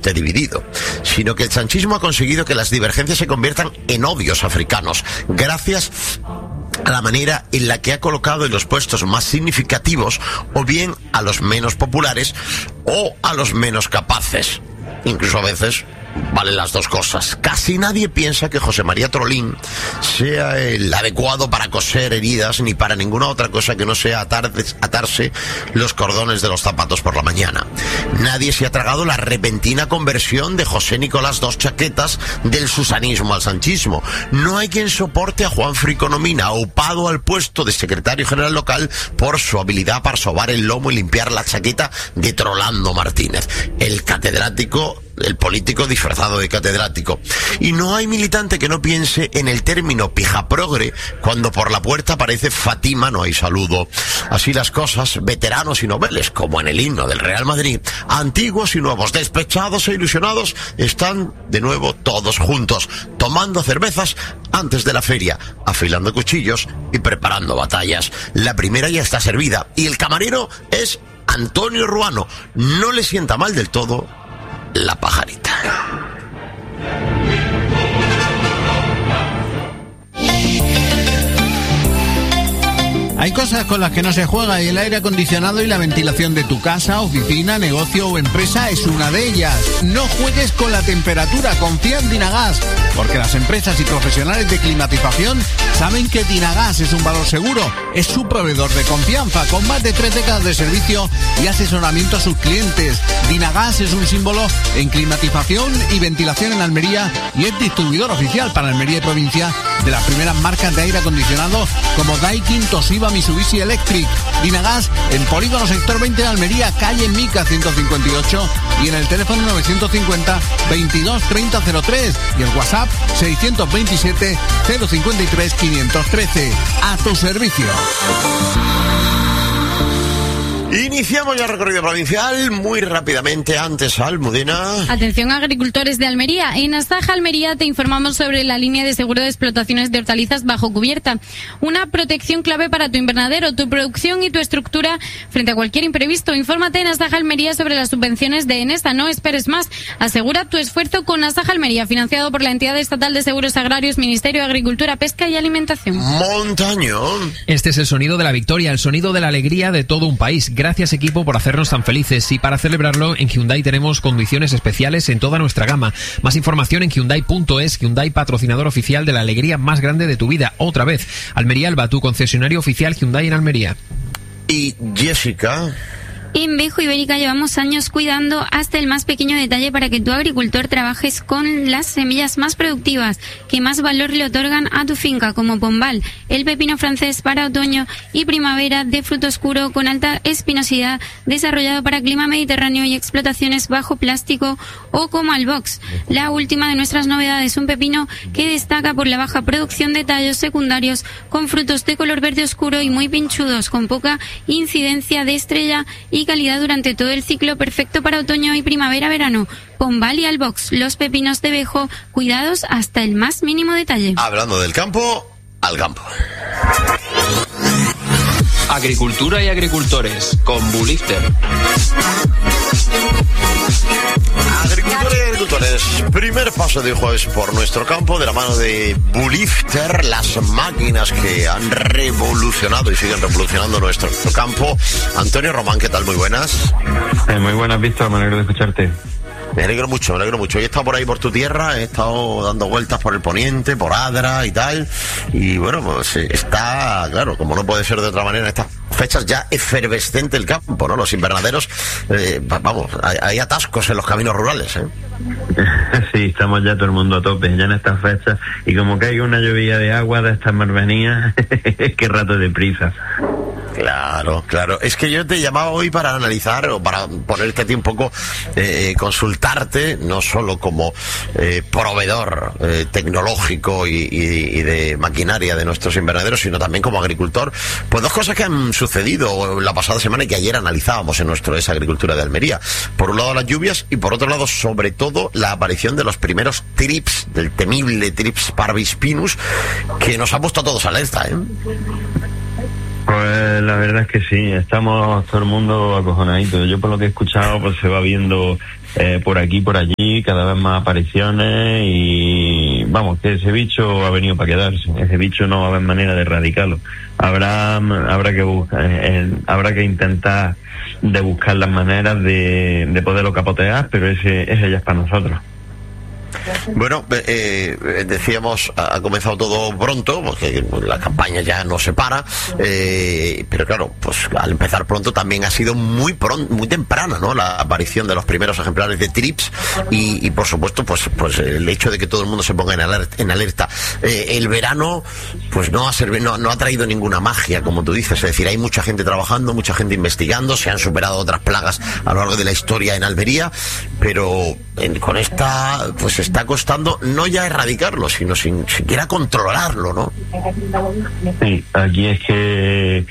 esté dividido, sino que el sanchismo ha conseguido que las divergencias se conviertan en odios africanos, gracias a la manera en la que ha colocado en los puestos más significativos o bien a los menos populares o a los menos capaces. Incluso a veces valen las dos cosas. Casi nadie piensa que José María Trolín sea el adecuado para coser heridas ni para ninguna otra cosa que no sea atarse los cordones de los zapatos por la mañana. Nadie se ha tragado la repentina conversión de José Nicolás Dos Chaquetas del susanismo al sanchismo. No hay quien soporte a Juan Friconomina, aupado al puesto de secretario general local por su habilidad para sobar el lomo y limpiar la chaqueta de Trolando Martínez, el político disfrazado de catedrático. Y no hay militante que no piense en el término pijaprogre cuando por la puerta aparece Fátima, no hay saludo. Así las cosas, veteranos y noveles, como en el himno del Real Madrid, antiguos y nuevos, despechados e ilusionados, están de nuevo todos juntos, tomando cervezas antes de la feria, afilando cuchillos y preparando batallas. La primera ya está servida y el camarero es Antonio Ruano. No le sienta mal del todo la pajarita. Hay cosas con las que no se juega y el aire acondicionado y la ventilación de tu casa, oficina, negocio o empresa es una de ellas. No juegues con la temperatura, confía en Dinagas, porque las empresas y profesionales de climatización saben que Dinagas es un valor seguro, es su proveedor de confianza, con más de 3 décadas de servicio y asesoramiento a sus clientes. Dinagas es un símbolo en climatización y ventilación en Almería y es distribuidor oficial para Almería y provincia de las primeras marcas de aire acondicionado como Daikin, Toshiba, Mitsubishi Electric. Dinagas en Polígono Sector 20 de Almería, calle Mica 158 y en el teléfono 950 22 30 03 y el WhatsApp 627 053 513. A tu servicio. Iniciamos ya el recorrido provincial muy rápidamente. Antes, Almudena. Atención, agricultores de Almería. En Asaja Almería te informamos sobre la línea de seguro de explotaciones de hortalizas bajo cubierta. Una protección clave para tu invernadero, tu producción y tu estructura frente a cualquier imprevisto. Infórmate en Asaja Almería sobre las subvenciones de Enesa. No esperes más. Asegura tu esfuerzo con Asaja Almería, financiado por la Entidad Estatal de Seguros Agrarios, Ministerio de Agricultura, Pesca y Alimentación. Montaño. Este es el sonido de la victoria, el sonido de la alegría de todo un país. Gracias, equipo, por hacernos tan felices. Y para celebrarlo, en Hyundai tenemos condiciones especiales en toda nuestra gama. Más información en Hyundai.es. Hyundai, patrocinador oficial de la alegría más grande de tu vida. Otra vez, Almería Alba, tu concesionario oficial Hyundai en Almería. Y Jessica. En Bejo Ibérica llevamos años cuidando hasta el más pequeño detalle para que tu agricultor trabajes con las semillas más productivas, que más valor le otorgan a tu finca, como Pombal, el pepino francés para otoño y primavera de fruto oscuro con alta espinosidad, desarrollado para clima mediterráneo y explotaciones bajo plástico, o como Albox, la última de nuestras novedades, un pepino que destaca por la baja producción de tallos secundarios, con frutos de color verde oscuro y muy pinchudos, con poca incidencia de estrella y calidad durante todo el ciclo, perfecto para otoño y primavera-verano. Pombal y Albox, los pepinos de Bejo, cuidados hasta el más mínimo detalle. Hablando del campo, al campo. Agricultura y agricultores, con Bulifter. Agricultura y agricultores, primer paso de jueves por nuestro campo de la mano de Bulifter, las máquinas que han revolucionado y siguen revolucionando nuestro campo. Antonio Román, ¿qué tal? Muy buenas. Muy buenas, Víctor, me alegro de escucharte. Me alegro mucho. He estado por ahí por tu tierra, he estado dando vueltas por el poniente, por Adra y tal. Y bueno, pues está, claro, como no puede ser de otra manera en estas fechas, ya efervescente el campo, ¿no? Los invernaderos, vamos, hay atascos en los caminos rurales, ¿eh? Sí, estamos ya todo el mundo a tope, ya en estas fechas. Y como caiga una lluvia de agua de estas marvenías, qué rato de prisa. Claro. Es que yo te llamaba hoy para analizar o para ponerte a ti un poco, consultarte, no solo como proveedor tecnológico y de maquinaria de nuestros invernaderos, sino también como agricultor. Pues dos cosas que han sucedido la pasada semana y que ayer analizábamos en nuestro Esa Agricultura de Almería. Por un lado las lluvias y por otro lado, sobre todo, la aparición de los primeros trips, del temible Trips parvispinus, que nos ha puesto a todos alerta, ¿eh? Pues la verdad es que sí, estamos todo el mundo acojonadito. Yo por lo que he escuchado, pues se va viendo por aquí, por allí, cada vez más apariciones y vamos, que ese bicho ha venido para quedarse. Ese bicho no va a haber manera de erradicarlo. Habrá que intentar de buscar las maneras de poderlo capotear, pero ese ya es para nosotros. Bueno, decíamos, ha comenzado todo pronto, porque la campaña ya no se para, pero claro, pues al empezar pronto también ha sido muy temprana, ¿no? La aparición de los primeros ejemplares de trips y por supuesto, pues el hecho de que todo el mundo se ponga en alerta. El verano, pues no ha traído ninguna magia, como tú dices, es decir, hay mucha gente trabajando, mucha gente investigando, se han superado otras plagas a lo largo de la historia en Almería, pero con esta, pues está costando no ya erradicarlo, sino sin siquiera controlarlo, ¿no? Sí, aquí es que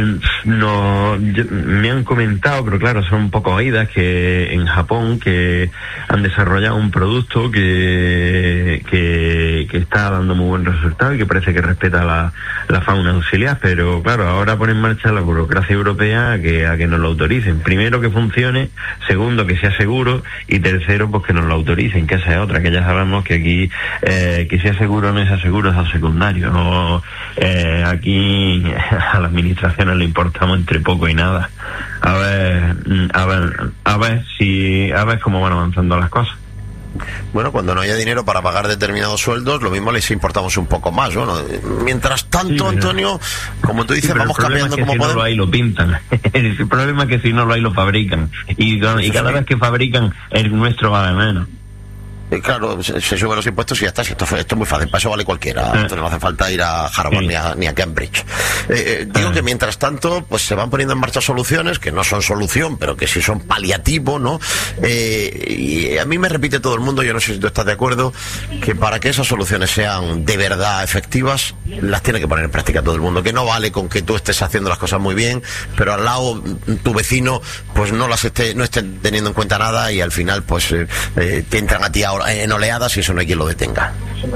me han comentado, pero claro, son un poco oídas, que en Japón que han desarrollado un producto que está dando muy buen resultado y que parece que respeta la fauna auxiliar, pero claro, ahora pone en marcha la burocracia europea a que nos lo autoricen. Primero, que funcione; segundo, que sea seguro; y tercero, pues que nos lo autoricen, que esa es otra, que ya sabemos que aquí que sea seguro o no sea seguro es al secundario, ¿no? Aquí a las administraciones le importamos entre poco y nada. A ver cómo van avanzando las cosas. Bueno, cuando no haya dinero para pagar determinados sueldos, lo mismo les importamos un poco más, ¿no? Mientras tanto, sí, Antonio, como tú dices, vamos cambiando como podemos. Si no lo hay, lo pintan. El problema es que si no lo hay, lo fabrican. Y cada vez que fabrican, el nuestro vale menos. Claro, se suben los impuestos y ya está. Esto es muy fácil, para eso vale cualquiera. Entonces no hace falta ir a Harvard ni a Cambridge. Digo que mientras tanto, pues se van poniendo en marcha soluciones que no son solución, pero que sí son paliativo, ¿no? Y a mí me repite todo el mundo, yo no sé si tú estás de acuerdo, que para que esas soluciones sean de verdad efectivas, las tiene que poner en práctica todo el mundo. Que no vale con que tú estés haciendo las cosas muy bien, pero al lado tu vecino pues no esté teniendo en cuenta nada, y al final pues te entran a ti ahora en oleadas y eso no hay quien lo detenga.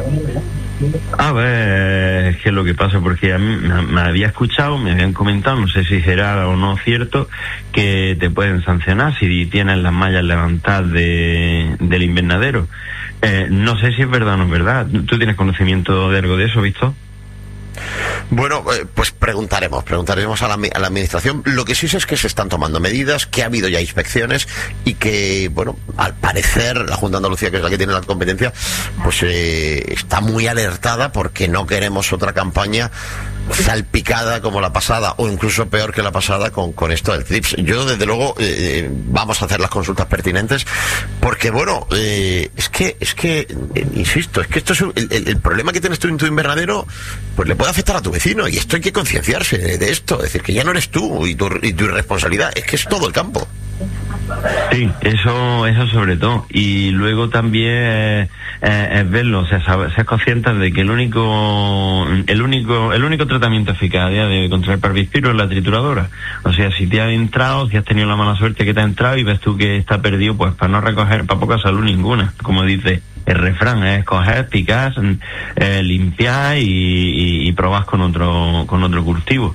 A ver, es que es lo que pasa, porque a mí me habían comentado, no sé si será o no cierto, que te pueden sancionar si tienes las mallas levantadas del invernadero. No sé si es verdad o no es verdad. ¿Tú tienes conocimiento de algo de eso, Víctor? Bueno, pues preguntaremos a la administración. Lo que sí sé es que se están tomando medidas, que ha habido ya inspecciones y que, bueno, al parecer la Junta de Andalucía, que es la que tiene la competencia, pues está muy alertada, porque no queremos otra campaña salpicada como la pasada, o incluso peor que la pasada con esto del TRIPS. Yo, desde luego, vamos a hacer las consultas pertinentes, porque, bueno, es que insisto, es que esto es el problema que tienes tú en tu invernadero, pues le puede afectar a tu vecino, y esto hay que concienciarse de esto. Es decir, que ya no eres tú y tu irresponsabilidad, es que es todo el campo. Sí, eso sobre todo. Y luego también es verlo, o sea, ser conscientes de que el único tratamiento eficaz a día de contra el parvispiro es la trituradora. O sea, si te ha entrado, si has tenido la mala suerte que te ha entrado y ves tú que está perdido, pues para no recoger, para poca salud ninguna, como dice el refrán, es coger, picar, limpiar y probar con otro cultivo.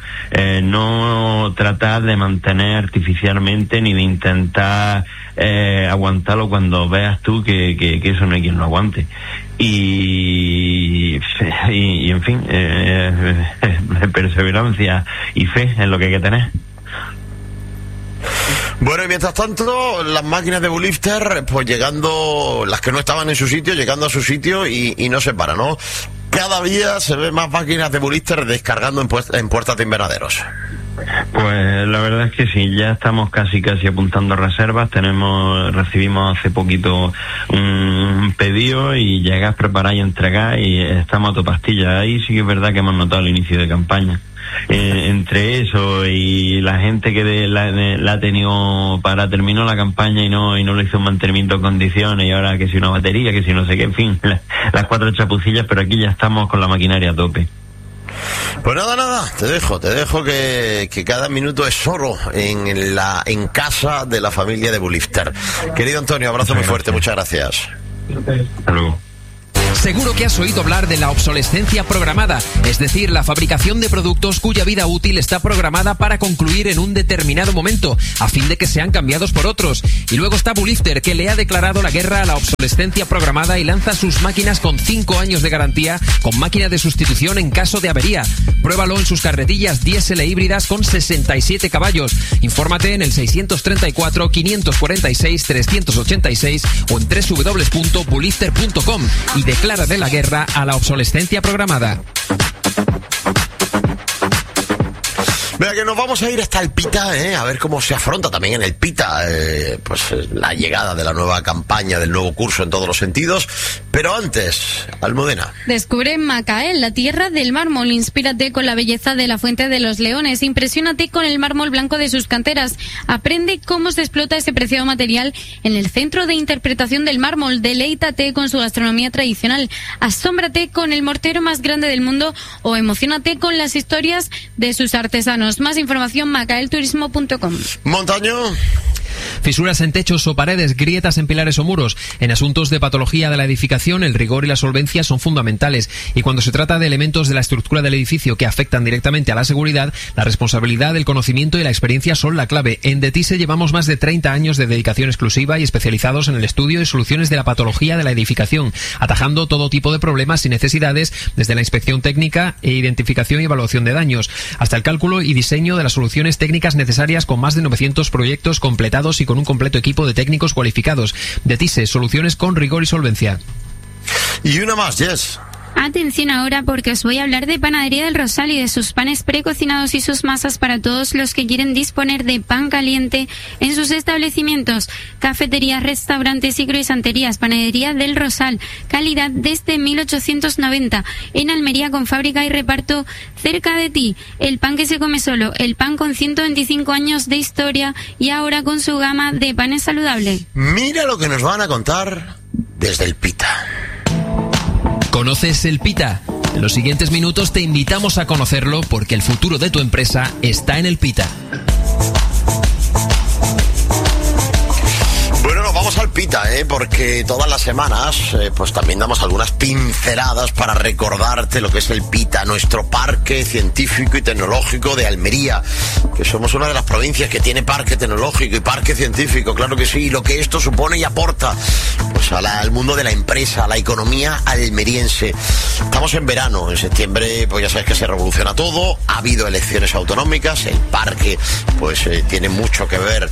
No tratar de mantener artificialmente ni de intentar aguantarlo cuando veas tú que eso no hay quien lo aguante. Y en fin, perseverancia y fe es lo que hay que tener. Bueno, y mientras tanto, las máquinas de Bulifter, pues llegando, las que no estaban en su sitio, llegando a su sitio y no se para, ¿no? Cada día se ven más máquinas de Bulifter descargando en puertas de invernaderos. Pues la verdad es que sí, ya estamos casi apuntando reservas. Recibimos hace poquito un pedido y llegas, preparar y entregar, y estamos a tu pastilla. Ahí sí que es verdad que hemos notado el inicio de campaña. Entre eso y la gente que la ha tenido para terminar la campaña y no le hizo un mantenimiento en condiciones, y ahora que si una batería, que si no sé qué, en fin, las 4 chapucillas, pero aquí ya estamos con la maquinaria a tope. Pues nada, te dejo que cada minuto es oro en casa de la familia de Bulifter. Querido Antonio, abrazo muy fuerte, muchas gracias. Hasta luego. Seguro que has oído hablar de la obsolescencia programada, es decir, la fabricación de productos cuya vida útil está programada para concluir en un determinado momento, a fin de que sean cambiados por otros. Y luego está Bulifter, que le ha declarado la guerra a la obsolescencia programada y lanza sus máquinas con 5 años de garantía, con máquina de sustitución en caso de avería. Pruébalo en sus carretillas diésel e híbridas con 67 caballos. Infórmate en el 634 546 386 o en www.bulifter.com y declara de la guerra a la obsolescencia programada. Venga, que nos vamos a ir hasta el Pita, a ver cómo se afronta también en el Pita la llegada de la nueva campaña, del nuevo curso en todos los sentidos. Pero antes, Almudena. Descubre Macael, la tierra del mármol. Inspírate con la belleza de la Fuente de los Leones. Impresiónate con el mármol blanco de sus canteras. Aprende cómo se explota ese preciado material en el Centro de Interpretación del Mármol. Deleítate con su gastronomía tradicional. Asómbrate con el mortero más grande del mundo o emocionate con las historias de sus artesanos. Más información, macaelturismo.com. Montaño. Fisuras en techos o paredes, grietas en pilares o muros. En asuntos de patología de la edificación, el rigor y la solvencia son fundamentales. Y cuando se trata de elementos de la estructura del edificio que afectan directamente a la seguridad, la responsabilidad, el conocimiento y la experiencia son la clave. En Detise llevamos más de 30 años de dedicación exclusiva y especializados en el estudio y soluciones de la patología de la edificación, atajando todo tipo de problemas y necesidades, desde la inspección técnica e identificación y evaluación de daños, hasta el cálculo y diseño de las soluciones técnicas necesarias, con más de 900 proyectos completados y con un completo equipo de técnicos cualificados. Detise, soluciones con rigor y solvencia. Y una más, Jess. Atención ahora, porque os voy a hablar de Panadería del Rosal y de sus panes precocinados y sus masas para todos los que quieren disponer de pan caliente en sus establecimientos, cafeterías, restaurantes y croissanterías. Panadería del Rosal, calidad desde 1890, en Almería, con fábrica y reparto cerca de ti. El pan que se come solo, el pan con 125 años de historia y ahora con su gama de panes saludables. Mira lo que nos van a contar desde el Pita. ¿Conoces el Pita? En los siguientes minutos te invitamos a conocerlo, porque el futuro de tu empresa está en el Pita. Bueno, nos vamos al Pita, porque todas las semanas pues también damos algunas pinceladas para recordarte lo que es el Pita, nuestro parque científico y tecnológico de Almería, que somos una de las provincias que tiene parque tecnológico y parque científico, claro que sí, y lo que esto supone y aporta pues al mundo de la empresa, a la economía almeriense. Estamos en verano, en septiembre pues ya sabes que se revoluciona todo, ha habido elecciones autonómicas, el parque pues tiene mucho que ver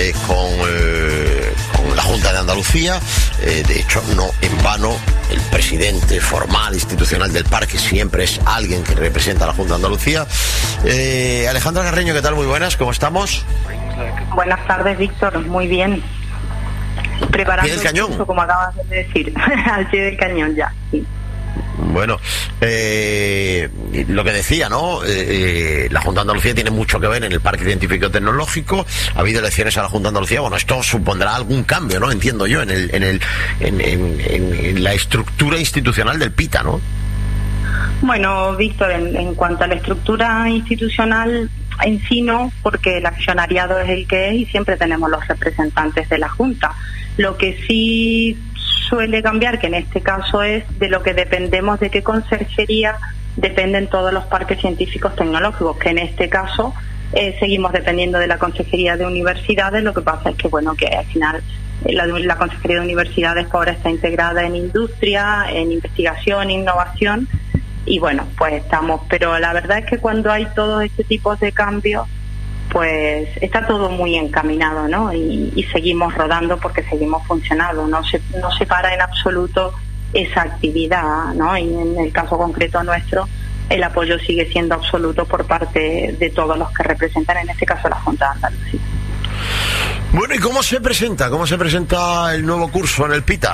con la Junta de Andalucía, de hecho no en vano el presidente formal, institucional del parque siempre es alguien que representa a la Junta de Andalucía. Alejandra Carreño, ¿qué tal? Muy buenas, ¿cómo estamos? Buenas tardes, Víctor, muy bien. Preparando el cañón, curso, como acabas de decir, al pie del cañón ya, sí. Bueno, lo que decía, ¿no? La Junta de Andalucía tiene mucho que ver en el Parque Científico Tecnológico. Ha habido elecciones a la Junta de Andalucía. Bueno, esto supondrá algún cambio, ¿no? Entiendo yo, en la estructura institucional del Pita, ¿no? Bueno, Víctor, en cuanto a la estructura institucional en sí no, porque el accionariado es el que es y siempre tenemos los representantes de la Junta. Lo que sí suele cambiar, que en este caso es de lo que dependemos, de qué conserjería dependen todos los parques científicos tecnológicos, que en este caso seguimos dependiendo de la Consejería de Universidades. Lo que pasa es que, bueno, que al final la Consejería de Universidades ahora está integrada en industria, en investigación, innovación, y bueno, pues estamos, pero la verdad es que cuando hay todos este tipo de cambios, pues está todo muy encaminado, ¿no? Y seguimos rodando porque seguimos funcionando, no se para en absoluto esa actividad, ¿no? Y en el caso concreto nuestro, el apoyo sigue siendo absoluto por parte de todos los que representan, en este caso, la Junta de Andalucía. Bueno, ¿y cómo se presenta? ¿Cómo se presenta el nuevo curso en el Pita?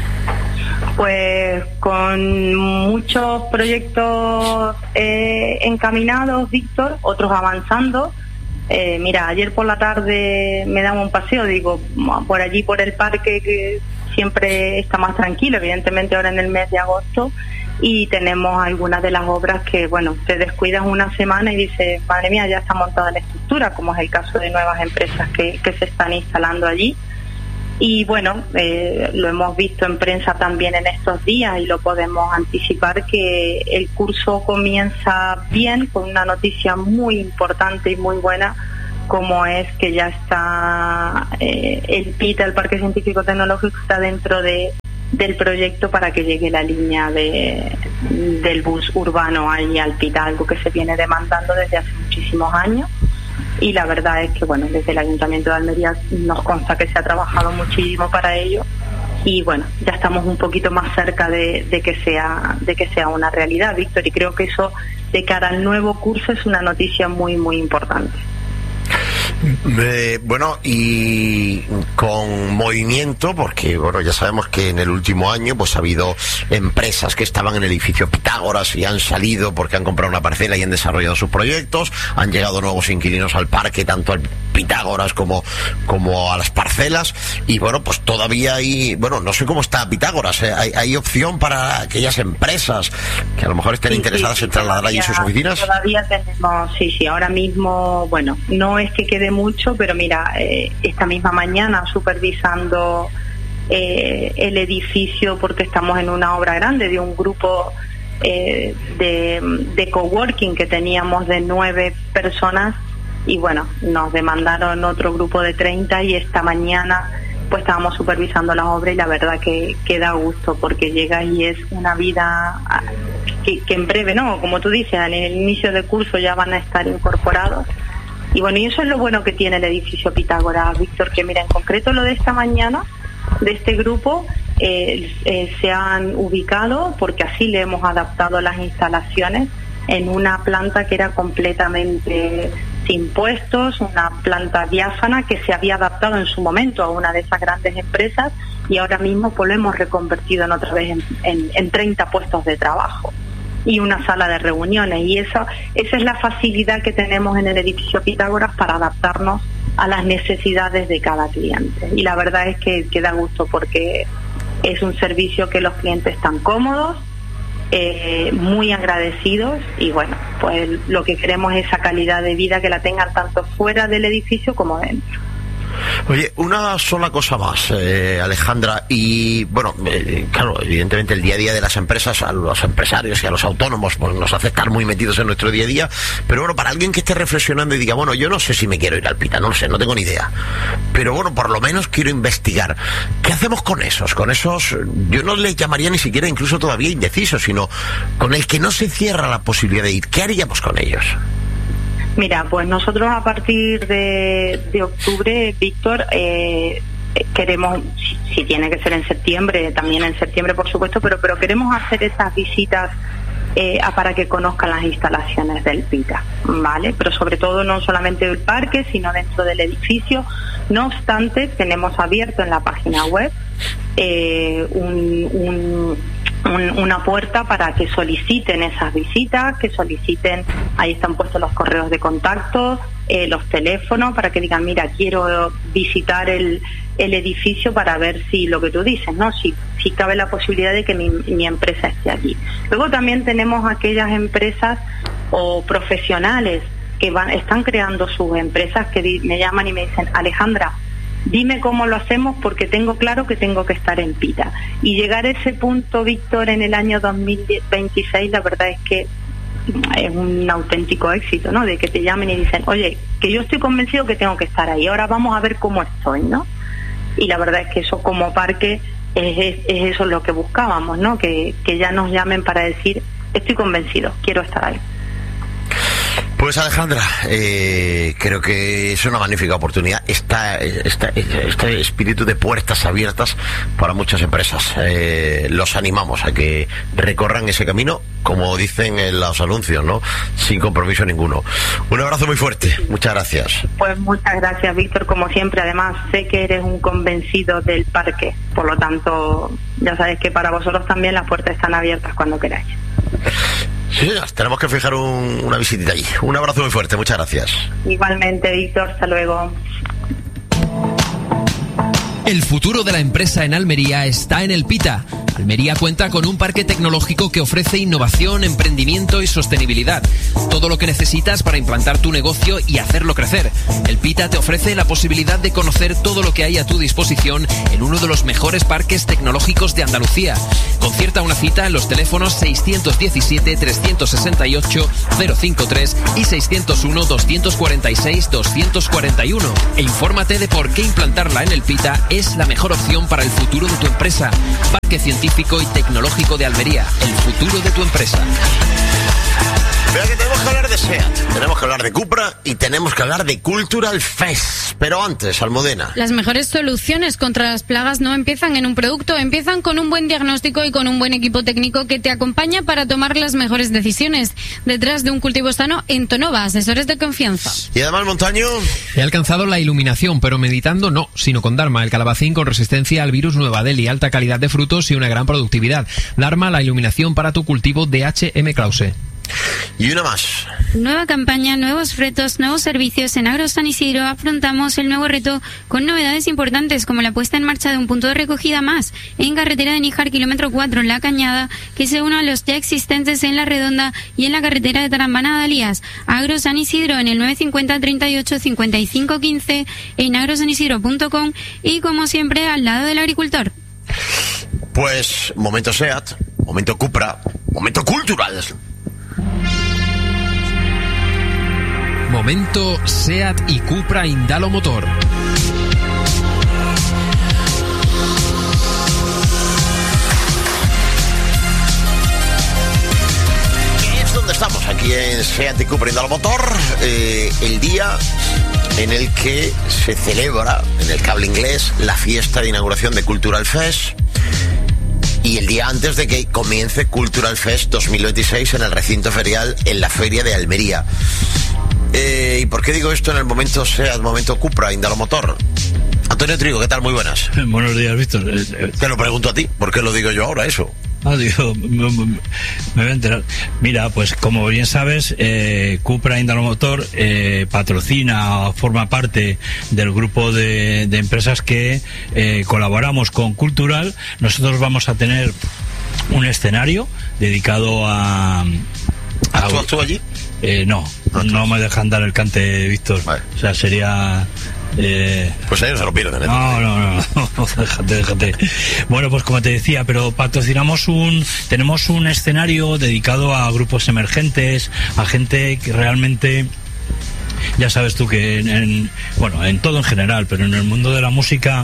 Pues con muchos proyectos encaminados, Víctor, otros avanzando. Mira, ayer por la tarde me daba un paseo, digo, por allí, por el parque, que siempre está más tranquilo, evidentemente ahora en el mes de agosto, y tenemos algunas de las obras que, bueno, te descuidas una semana y dices, madre mía, ya está montada la estructura, como es el caso de nuevas empresas que se están instalando allí. Y bueno, lo hemos visto en prensa también en estos días y lo podemos anticipar que el curso comienza bien, con una noticia muy importante y muy buena, como es que ya está el PITA, el Parque Científico Tecnológico, está dentro del proyecto para que llegue la línea del bus urbano ahí al PITA, algo que se viene demandando desde hace muchísimos años. Y la verdad es que, bueno, desde el Ayuntamiento de Almería nos consta que se ha trabajado muchísimo para ello y, bueno, ya estamos un poquito más cerca de que sea una realidad, Víctor, y creo que eso de cara al nuevo curso es una noticia muy, muy importante. Bueno, y con movimiento, porque bueno, ya sabemos que en el último año pues ha habido empresas que estaban en el edificio Pitágoras y han salido porque han comprado una parcela y han desarrollado sus proyectos, han llegado nuevos inquilinos al parque, tanto al Pitágoras como a las parcelas, y bueno, pues todavía hay, bueno, no sé cómo está Pitágoras, hay opción para aquellas empresas que a lo mejor estén interesadas en trasladar allí sus oficinas. Todavía tenemos, sí, ahora mismo, bueno, no es que quede mucho, pero mira, esta misma mañana supervisando el edificio, porque estamos en una obra grande de un grupo de coworking que teníamos de 9 personas, y bueno, nos demandaron otro grupo de 30 y esta mañana pues estábamos supervisando la obra y la verdad que da gusto, porque llega y es una vida que en breve, ¿no? Como tú dices, en el inicio del curso ya van a estar incorporados. Y bueno, y eso es lo bueno que tiene el edificio Pitágoras, Víctor, que mira, en concreto lo de esta mañana, de este grupo, se han ubicado, porque así le hemos adaptado las instalaciones, en una planta que era completamente sin puestos, una planta diáfana que se había adaptado en su momento a una de esas grandes empresas y ahora mismo pues lo hemos reconvertido en otra vez en 30 puestos de trabajo y una sala de reuniones, y esa es la facilidad que tenemos en el edificio Pitágoras para adaptarnos a las necesidades de cada cliente, y la verdad es que da gusto porque es un servicio que los clientes están cómodos, muy agradecidos, y bueno, pues lo que queremos es esa calidad de vida que la tengan tanto fuera del edificio como dentro. Oye, una sola cosa más, Alejandra, y bueno, claro, evidentemente el día a día de las empresas, a los empresarios y a los autónomos pues nos hace estar muy metidos en nuestro día a día, pero bueno, para alguien que esté reflexionando y diga, bueno, yo no sé si me quiero ir al PITA, no lo sé, no tengo ni idea, pero bueno, por lo menos quiero investigar. ¿Qué hacemos con esos? Con esos, yo no les llamaría ni siquiera incluso todavía indecisos, sino con el que no se cierra la posibilidad de ir. ¿Qué haríamos con ellos? Mira, pues nosotros a partir de octubre, Víctor, queremos, si tiene que ser en septiembre, también en septiembre por supuesto, pero queremos hacer esas visitas para que conozcan las instalaciones del PITA, ¿vale? Pero sobre todo no solamente del parque, sino dentro del edificio. No obstante, tenemos abierto en la página web una puerta para que soliciten esas visitas, que soliciten, ahí están puestos los correos de contacto, los teléfonos, para que digan, mira, quiero visitar el edificio para ver si lo que tú dices, ¿no? Si cabe la posibilidad de que mi empresa esté allí. Luego también tenemos aquellas empresas o profesionales que están creando sus empresas, que me llaman y me dicen, Alejandra, dime cómo lo hacemos porque tengo claro que tengo que estar en PITA. Y llegar a ese punto, Víctor, en el año 2026, la verdad es que es un auténtico éxito, ¿no? De que te llamen y dicen, oye, que yo estoy convencido que tengo que estar ahí, ahora vamos a ver cómo estoy, ¿no? Y la verdad es que eso como parque es eso lo que buscábamos, ¿no? Que ya nos llamen para decir, estoy convencido, quiero estar ahí. Pues Alejandra, creo que es una magnífica oportunidad este espíritu de puertas abiertas para muchas empresas. Los animamos a que recorran ese camino, como dicen en los anuncios, ¿no? Sin compromiso ninguno. Un abrazo muy fuerte, muchas gracias. Pues muchas gracias, Víctor, como siempre. Además, sé que eres un convencido del parque, por lo tanto, ya sabes que para vosotros también las puertas están abiertas cuando queráis. Sí, tenemos que fijar una visitita allí. Un abrazo muy fuerte, muchas gracias. Igualmente, Víctor, hasta luego. El futuro de la empresa en Almería está en el PITA. Almería cuenta con un parque tecnológico que ofrece innovación, emprendimiento y sostenibilidad. Todo lo que necesitas para implantar tu negocio y hacerlo crecer. El PITA te ofrece la posibilidad de conocer todo lo que hay a tu disposición en uno de los mejores parques tecnológicos de Andalucía. Concierta una cita en los teléfonos 617-368-053 y 601-246-241 e infórmate de por qué implantarla en el PITA es la mejor opción para el futuro de tu empresa. Parque Científico y Tecnológico de Almería, el futuro de tu empresa. Vea que tenemos que hablar de SEAT, tenemos que hablar de Cupra y tenemos que hablar de Cultural Fest. Pero antes, Almudena. Las mejores soluciones contra las plagas no empiezan en un producto, empiezan con un buen diagnóstico y con un buen equipo técnico que te acompaña para tomar las mejores decisiones. Detrás de un cultivo sano, Entonova, asesores de confianza. Y además, Montaño. He alcanzado la iluminación, pero meditando no, sino con Dharma, el calabacín con resistencia al virus Nueva Delhi, alta calidad de frutos y una gran productividad. Dharma, la iluminación para tu cultivo de H.M. Krause. Y una más. Nueva campaña, nuevos retos, nuevos servicios. En Agro San Isidro afrontamos el nuevo reto con novedades importantes como la puesta en marcha de un punto de recogida más en carretera de Níjar, kilómetro 4, La Cañada, que se une a los ya existentes en La Redonda y en la carretera de Tarambana de Alías. Agro San Isidro en el 950 38 55 15, en agrosanisidro.com y como siempre al lado del agricultor. Pues momento SEAT, momento Cupra, momento Cultural. Momento SEAT y Cupra Indalo Motor. Es donde estamos, aquí en SEAT y Cupra Indalo Motor, el día en el que se celebra en el Cable Inglés la fiesta de inauguración de Cultural Fest. Y el día antes de que comience Cultural Fest 2026 en el recinto ferial en la Feria de Almería. ¿Y por qué digo esto en el momento SEAT, momento Cupra, Indalo Motor? Antonio Trigo, ¿qué tal? Muy buenas. Buenos días, Víctor. Te lo pregunto a ti, ¿por qué lo digo yo ahora eso? Digo, me voy a enterar. Mira, pues como bien sabes, Cupra Indalo Motor patrocina, forma parte del grupo de empresas que colaboramos con Cultural. Nosotros vamos a tener un escenario dedicado a... ¿Tú allí? No me dejan dar el cante, Víctor. Vale. O sea, sería... pues ellos se lo pierden. No, déjate. Bueno, pues como te decía, pero tenemos un escenario dedicado a grupos emergentes, a gente que realmente... Ya sabes tú que en todo en general, pero en el mundo de la música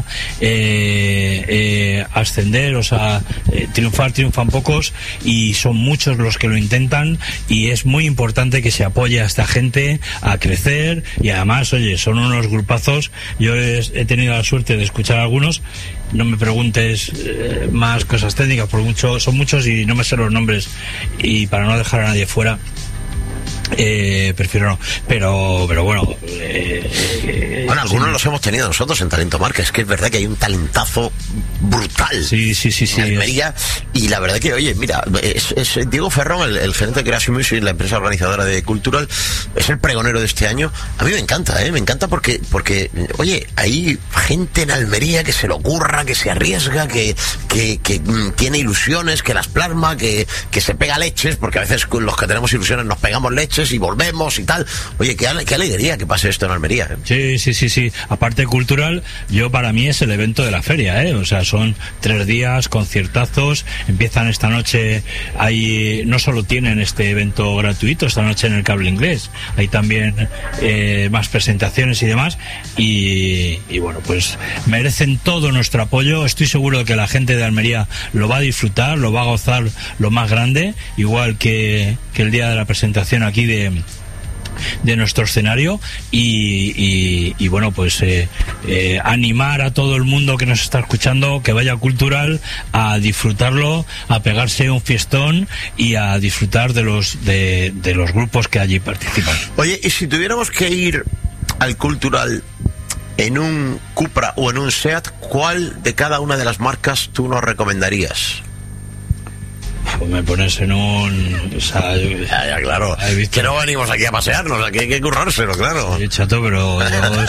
ascender, o sea, triunfan pocos y son muchos los que lo intentan y es muy importante que se apoye a esta gente a crecer y además, oye, son unos grupazos. Yo he tenido la suerte de escuchar a algunos. No me preguntes más cosas técnicas porque son muchos y no me sé los nombres y para no dejar a nadie fuera. Prefiero no, pero bueno, algunos los hemos tenido nosotros en Talento Marca. Es que es verdad que hay un talentazo brutal sí, en Almería y la verdad que, oye, mira, es Diego Ferrón, el gerente de Creation Music, la empresa organizadora de Cultural, es el pregonero de este año. A mí me encanta porque oye, hay gente en Almería que se lo ocurra, que se arriesga, que tiene ilusiones, que las plasma, que se pega leches, porque a veces con los que tenemos ilusiones nos pegamos leches y volvemos y tal. Oye, qué alegría que pase esto en Almería, ¿eh? Sí. Aparte Cultural, para mí es el evento de la feria, ¿eh? O sea, son 3 días, conciertazos, empiezan esta noche, no solo tienen este evento gratuito esta noche en el Cable Inglés, hay también más presentaciones y demás, y bueno, pues merecen todo nuestro apoyo. Estoy seguro de que la gente de Almería lo va a disfrutar, lo va a gozar lo más grande, igual que el día de la presentación aquí de nuestro escenario y bueno, pues animar a todo el mundo que nos está escuchando que vaya a Cultural a disfrutarlo, a pegarse un fiestón y a disfrutar de los grupos que allí participan. Oye, y si tuviéramos que ir al Cultural en un Cupra o en un SEAT, ¿cuál de cada una de las marcas tú nos recomendarías? pues me pones en un... O sea, ya, claro. Que no venimos aquí a pasearnos, aquí hay que currárselo, claro. Sí, chato, pero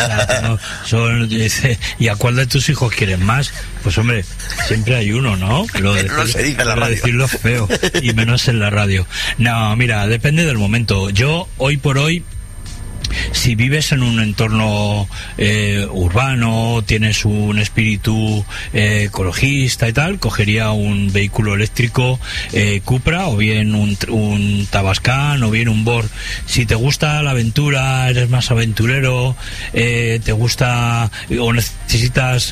dice, ¿y a cuál de tus hijos quieres más? Pues hombre, siempre hay uno, ¿no? Pero no se dice en la radio. Decirlo es feo, y menos en la radio. No, mira, depende del momento. Yo, hoy por hoy, si vives en un entorno urbano, tienes un espíritu ecologista y tal, cogería un vehículo eléctrico Cupra, o bien un Tavascan, o bien un Bor. Si te gusta la aventura, eres más aventurero, te gusta o necesitas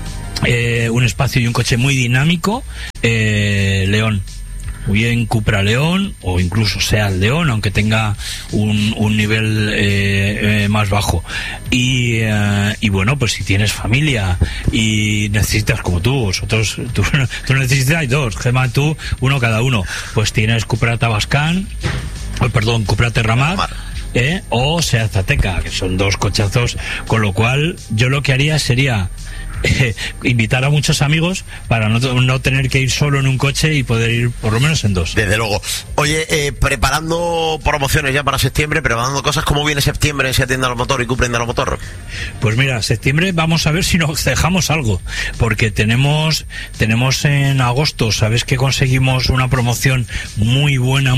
un espacio y un coche muy dinámico, León. Muy bien, Cupra León, o incluso Seat León, aunque tenga un nivel más bajo. Y bueno, pues si tienes familia y necesitas, como tú necesitas dos, Gemma, tú, uno cada uno, pues tienes Cupra Tavascan, Cupra Terramar, o Seat Ateca, que son dos cochazos, con lo cual yo lo que haría sería invitar a muchos amigos para no tener que ir solo en un coche y poder ir por lo menos en dos. Desde luego. Oye, preparando promociones ya para septiembre, preparando cosas. ¿Cómo viene septiembre si atiende al motor y Cupra al motor? Pues mira, septiembre vamos a ver si nos dejamos algo, porque tenemos en agosto, sabes que conseguimos una promoción muy buena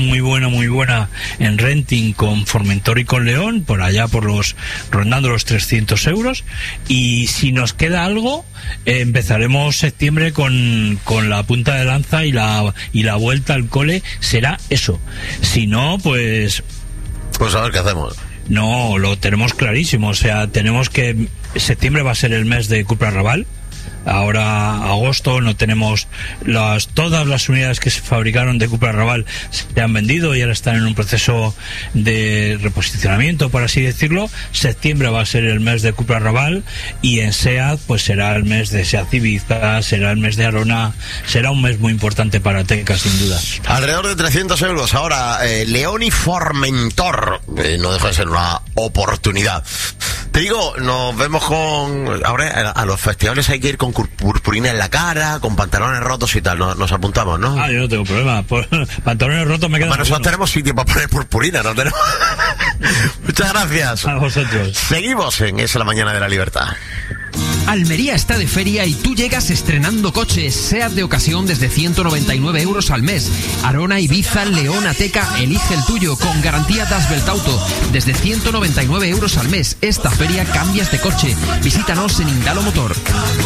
en renting con Formentor y con León, por allá rondando los 300 euros, y si nos queda algo, empezaremos septiembre con la punta de lanza, y la vuelta al cole será eso. Si no, pues a ver qué hacemos. No, lo tenemos clarísimo. O sea, septiembre va a ser el mes de Cupra Raval. Ahora, agosto, no tenemos todas las unidades que se fabricaron de Cupra Raval se han vendido y ahora están en un proceso de reposicionamiento, por así decirlo. Septiembre va a ser el mes de Cupra Raval, y en SEAT pues será el mes de SEAT Ibiza, será el mes de Arona, será un mes muy importante para Ateca, sin duda. Alrededor de 300 euros. Ahora, León y Formentor, no deja de ser una oportunidad. Te digo, nos vemos ahora a los festivales hay que ir con purpurina en la cara, con pantalones rotos y tal. Nos apuntamos, ¿no? Yo no tengo problema. Pantalones rotos me quedan. Bueno, nosotros tenemos sitio para poner purpurina, ¿no tenemos? Muchas gracias. A vosotros. Seguimos en Es la Mañana de la Libertad. Almería está de feria y tú llegas estrenando coches. SEAT de ocasión desde 199 euros al mes. Arona, Ibiza, León, Ateca, elige el tuyo con garantía Das Belt Auto. Desde 199 euros al mes. Esta feria cambias de coche. Visítanos en Indalo Motor.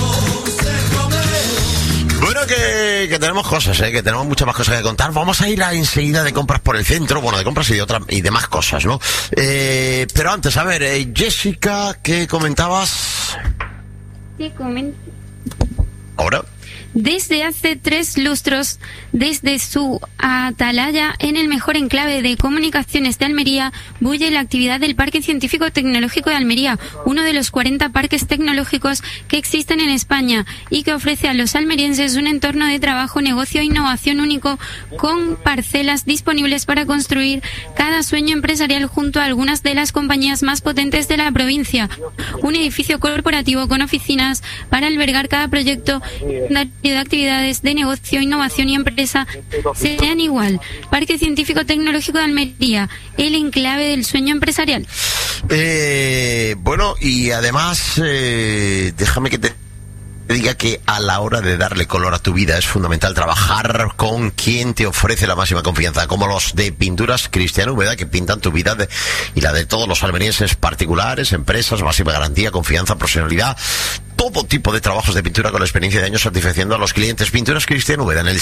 Bueno, que tenemos cosas, que tenemos muchas más cosas que contar. Vamos a ir enseguida de compras por el centro, de compras y demás cosas, ¿no? Pero antes, a ver, Jessica, ¿qué comentabas? Te comento. Ahora. Desde hace 3 lustros, desde su atalaya en el mejor enclave de comunicaciones de Almería, bulle la actividad del Parque Científico Tecnológico de Almería, uno de los 40 parques tecnológicos que existen en España y que ofrece a los almerienses un entorno de trabajo, negocio e innovación único, con parcelas disponibles para construir cada sueño empresarial junto a algunas de las compañías más potentes de la provincia. Un edificio corporativo con oficinas para albergar cada proyecto de actividades de negocio, innovación y empresa sean igual. Parque Científico Tecnológico de Almería, el enclave del sueño empresarial. Bueno, y además, déjame que te diga que a la hora de darle color a tu vida es fundamental trabajar con quien te ofrece la máxima confianza, como los de Pinturas Cristiano Úbeda, que pintan tu vida y la de todos los almerienses, particulares, empresas, máxima garantía, confianza, profesionalidad, todo tipo de trabajos de pintura con la experiencia de años satisfaciendo a los clientes. Pinturas Cristiano Úbeda en el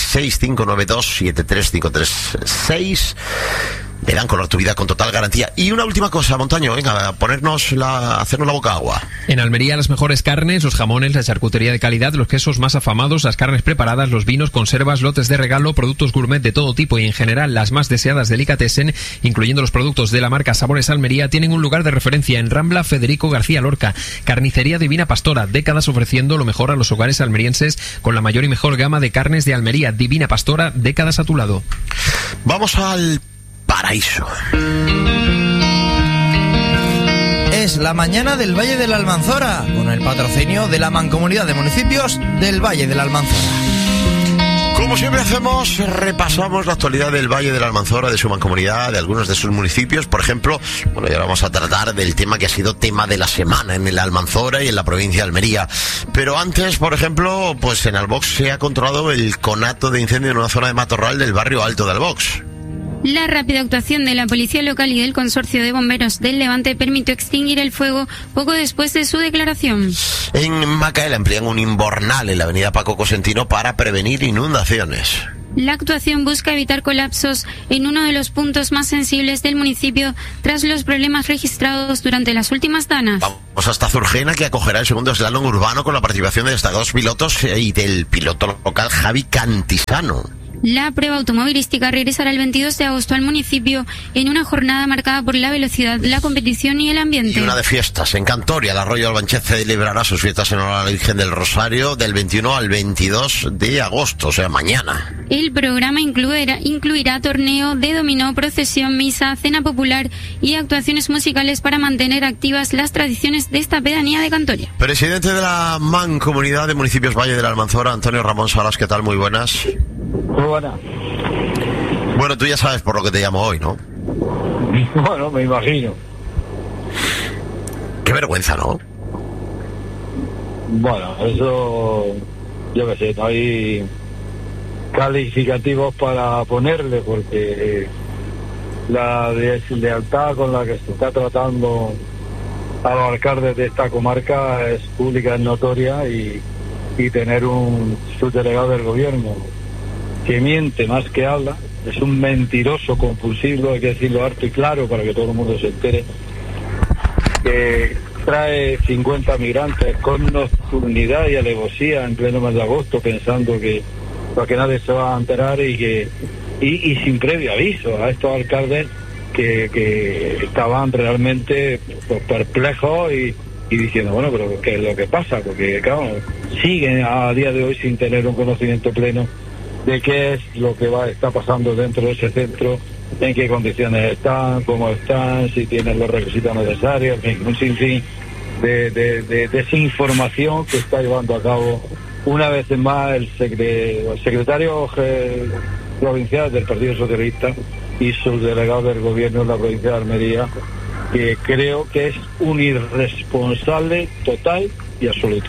6592-73536. Le dan color a tu vida con total garantía. Y una última cosa, Montaño, venga, hacernos la boca agua. En Almería, las mejores carnes, los jamones, la charcutería de calidad, los quesos más afamados, las carnes preparadas, los vinos, conservas, lotes de regalo, productos gourmet de todo tipo y en general las más deseadas delicatessen, incluyendo los productos de la marca Sabores Almería, tienen un lugar de referencia en Rambla Federico García Lorca. Carnicería Divina Pastora, décadas ofreciendo lo mejor a los hogares almerienses con la mayor y mejor gama de carnes de Almería. Divina Pastora, décadas a tu lado. Vamos al paraíso. Es la mañana del Valle de la Almanzora, con el patrocinio de la Mancomunidad de Municipios del Valle de la Almanzora. Como siempre hacemos, repasamos la actualidad del Valle de la Almanzora, de su mancomunidad, de algunos de sus municipios. Por ejemplo, bueno, ya vamos a tratar del tema que ha sido tema de la semana en el Almanzora y en la provincia de Almería. Pero antes, por ejemplo, pues en Albox se ha controlado el conato de incendio en una zona de matorral del barrio Alto de Albox. La rápida actuación de la policía local y del consorcio de bomberos del Levante permitió extinguir el fuego poco después de su declaración. En Macaela emplean un invernal en la avenida Paco Cosentino para prevenir inundaciones. La actuación busca evitar colapsos en uno de los puntos más sensibles del municipio tras los problemas registrados durante las últimas danas. Vamos hasta Zurgena, que acogerá el segundo slalom urbano con la participación de destacados pilotos y del piloto local Javi Cantisano. La prueba automovilística regresará el 22 de agosto al municipio en una jornada marcada por la velocidad, la competición y el ambiente. Y una de fiestas. En Cantoria, el Arroyo Albanchez celebrará sus fiestas en honor a la Virgen del Rosario del 21 al 22 de agosto, o sea, mañana. El programa incluirá torneo de dominó, procesión, misa, cena popular y actuaciones musicales para mantener activas las tradiciones de esta pedanía de Cantoria. Presidente de la Mancomunidad de Municipios Valle de la Almanzora, Antonio Ramón Salas, ¿qué tal? Muy buenas. Muy buena. Bueno, tú ya sabes por lo que te llamo hoy, ¿no? Bueno, me imagino. Qué vergüenza, ¿no? Bueno, eso, yo qué sé, no hay calificativos para ponerle, porque la deslealtad con la que se está tratando a los alcaldes de esta comarca es pública, es notoria, y tener un subdelegado del gobierno que miente más que habla, es un mentiroso compulsivo, hay que decirlo harto y claro para que todo el mundo se entere, que trae 50 migrantes con nocturnidad y alevosía en pleno mes de agosto, pensando que nadie se va a enterar y sin previo aviso a estos alcaldes que estaban realmente perplejos y diciendo, bueno, pero ¿qué es lo que pasa? Porque claro, siguen a día de hoy sin tener un conocimiento pleno de qué es lo que está pasando dentro de ese centro, en qué condiciones están, cómo están, si tienen los requisitos necesarios, en fin, un sinfín de desinformación que está llevando a cabo una vez más el secretario provincial del Partido Socialista y su delegado del gobierno en la provincia de Almería, que creo que es un irresponsable total y absoluto.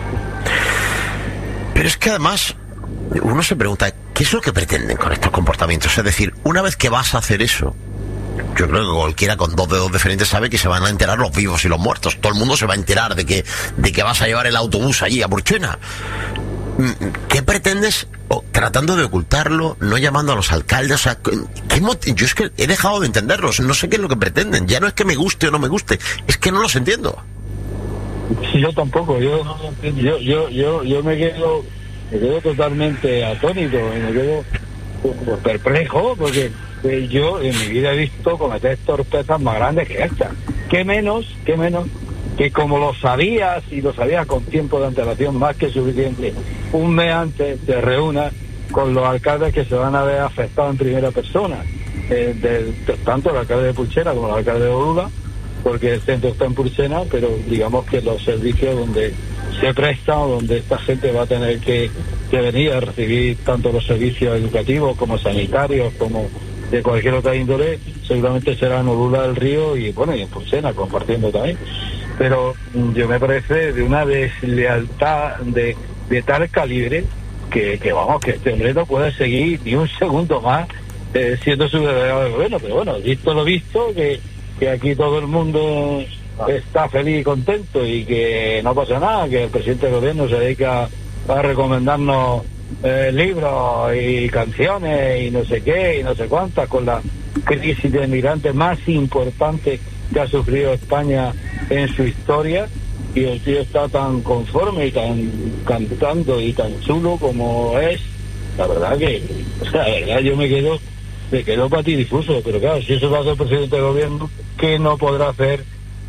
Pero es que además uno se pregunta, ¿qué es lo que pretenden con estos comportamientos? Es decir, una vez que vas a hacer eso, yo creo que cualquiera con dos dedos de frente sabe que se van a enterar los vivos y los muertos. Todo el mundo se va a enterar de que vas a llevar el autobús allí a Burchena. ¿Qué pretendes? Tratando de ocultarlo, no llamando a los alcaldes. O sea, yo es que he dejado de entenderlos. No sé qué es lo que pretenden. Ya no es que me guste o no me guste, es que no los entiendo. Sí, yo tampoco. Yo me quedo totalmente atónito, me quedo perplejo, porque yo en mi vida he visto cometer torpezas más grandes que esta. ¿Qué menos que como lo sabías, y lo sabías con tiempo de antelación más que suficiente, un mes antes te reúnas con los alcaldes que se van a ver afectados en primera persona, tanto el alcalde de Purchena como el alcalde de Orula, porque el centro está en Purchena, pero digamos que los servicios donde se presta o donde esta gente va a tener que venir a recibir tanto los servicios educativos como sanitarios como de cualquier otra índole, seguramente será en Orula del Río y bueno, y en Purchena compartiendo también. Pero yo me parece de una deslealtad de tal calibre que este hombre no puede seguir ni un segundo más siendo subdelegado del gobierno. Pero bueno, visto lo visto, que aquí todo el mundo está feliz y contento y que no pasa nada, que el presidente del gobierno se dedica a recomendarnos libros y canciones y no sé qué y no sé cuántas, con la crisis de migrantes más importante que ha sufrido España en su historia, y el tío está tan conforme y tan cantando y tan chulo como es. La verdad yo me quedo patidifuso, pero claro, si eso lo hace el presidente del gobierno, ¿qué no podrá hacer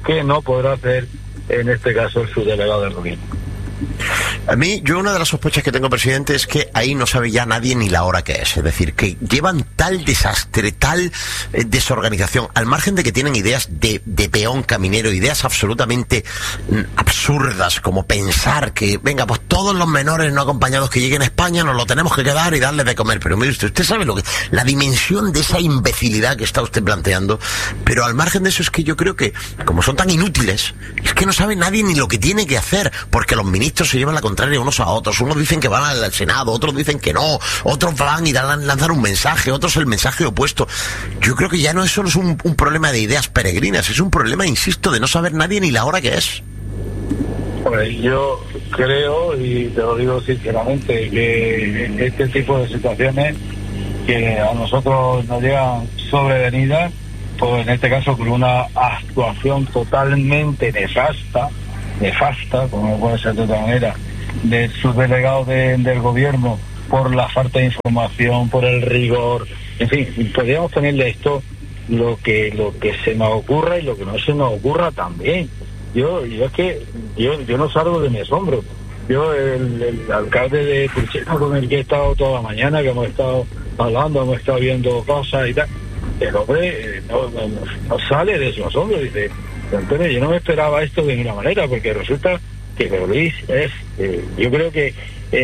en este caso el subdelegado del gobierno? A mí, una de las sospechas que tengo, presidente, es que ahí no sabe ya nadie ni la hora que es. Es decir, que llevan tal desastre, tal desorganización, al margen de que tienen ideas de peón caminero, ideas absolutamente absurdas, como pensar que, venga, pues todos los menores no acompañados que lleguen a España nos lo tenemos que quedar y darles de comer. Pero mire usted sabe la dimensión de esa imbecilidad que está usted planteando. Pero al margen de eso, es que yo creo que, como son tan inútiles, es que no sabe nadie ni lo que tiene que hacer, porque los ministros se llevan la contraria unos a otros. Unos dicen que van al Senado, otros dicen que no, otros van y lanzar un mensaje, otros el mensaje opuesto. Yo creo que ya no es solo un problema de ideas peregrinas, es un problema, insisto, de no saber nadie ni la hora que es. Pues yo creo, y te lo digo sinceramente, que este tipo de situaciones que a nosotros nos llegan sobrevenidas, pues en este caso con una actuación totalmente nefasta, como no puede ser de otra manera, de sus delegados del gobierno, por la falta de información, por el rigor, en fin, podríamos ponerle a esto lo que se nos ocurra y lo que no se nos ocurra también. Yo es que yo no salgo de mi asombro. Yo, el alcalde de Purchena, con el que he estado toda la mañana, que hemos estado hablando, hemos estado viendo cosas y tal, el hombre no sale de su asombro. Dice, Antonio, yo no me esperaba esto de ninguna manera, porque resulta que Luis es, yo creo que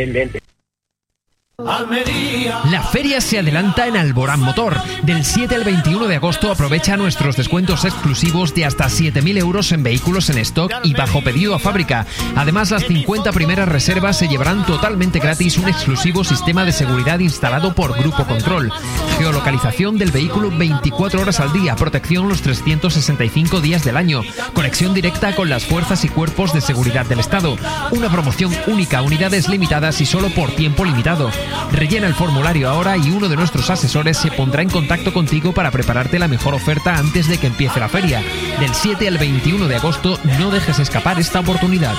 La feria se adelanta en Alborán Motor. Del 7 al 21 de agosto aprovecha nuestros descuentos exclusivos de hasta 7.000 euros en vehículos en stock y bajo pedido a fábrica. Además, las 50 primeras reservas se llevarán totalmente gratis un exclusivo sistema de seguridad instalado por Grupo Control. Geolocalización del vehículo 24 horas al día, protección los 365 días del año, conexión directa con las fuerzas y cuerpos de seguridad del Estado. Una promoción única, unidades limitadas y solo por tiempo limitado. Rellena el formulario ahora y uno de nuestros asesores se pondrá en contacto contigo para prepararte la mejor oferta antes de que empiece la feria. Del 7 al 21 de agosto, no dejes escapar esta oportunidad.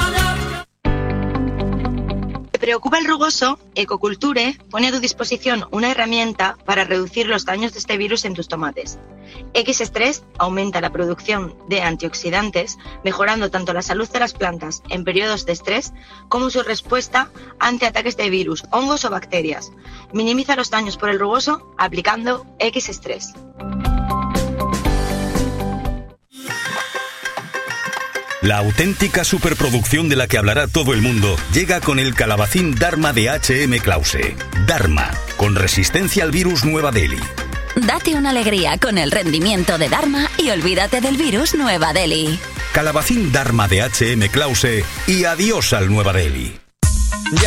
¿Te preocupa el rugoso? Ecoculture pone a tu disposición una herramienta para reducir los daños de este virus en tus tomates. X-Stress aumenta la producción de antioxidantes, mejorando tanto la salud de las plantas en periodos de estrés como su respuesta ante ataques de virus, hongos o bacterias. Minimiza los daños por el rugoso aplicando X-Stress. La auténtica superproducción de la que hablará todo el mundo llega con el calabacín Dharma de H.M. Clause. Dharma, con resistencia al virus Nueva Delhi. Date una alegría con el rendimiento de Dharma y olvídate del virus Nueva Delhi. Calabacín Dharma de H.M. Clause y adiós al Nueva Delhi.